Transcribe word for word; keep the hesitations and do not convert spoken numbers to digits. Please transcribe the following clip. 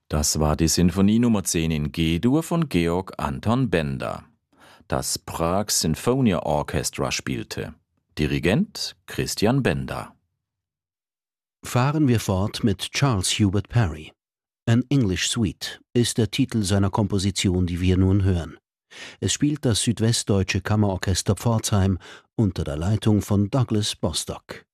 Das war die Sinfonie Nummer zehn in G-Dur von Georg Anton Benda, das Prague Sinfonia Orchestra spielte. Dirigent Christian Benda. Fahren wir fort mit Charles Hubert Parry. An English Suite ist der Titel seiner Komposition, die wir nun hören. Es spielt das Südwestdeutsche Kammerorchester Pforzheim unter der Leitung von Douglas Bostock.